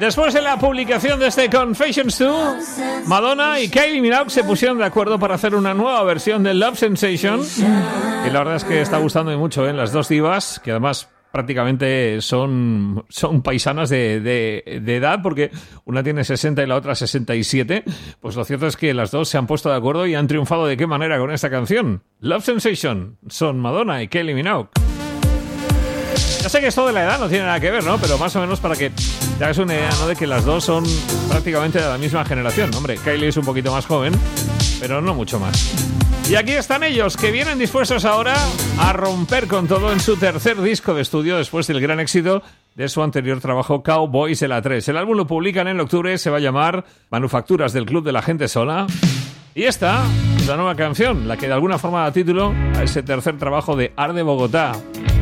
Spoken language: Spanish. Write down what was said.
Después de la publicación de este Confessions 2, Madonna y Kylie Minogue se pusieron de acuerdo para hacer una nueva versión de Love Sensation. Y la verdad es que está gustando mucho, las dos divas, que además prácticamente son paisanas de edad, porque una tiene 60 y la otra 67. Pues lo cierto es que las dos se han puesto de acuerdo y han triunfado de qué manera con esta canción. Love Sensation son Madonna y Kylie Minogue. Ya sé que esto de la edad no tiene nada que ver, ¿no? Pero más o menos para que te hagas una idea, ¿no? De que las dos son prácticamente de la misma generación. Hombre, Kylie es un poquito más joven, pero no mucho más. Y aquí están ellos, que vienen dispuestos ahora a romper con todo en su tercer disco de estudio después del gran éxito de su anterior trabajo Cowboys de la 3. El álbum lo publican en octubre, se va a llamar Manufacturas del Club de la Gente Sola. Y esta es la nueva canción, la que de alguna forma da título a ese tercer trabajo de Arde Bogotá.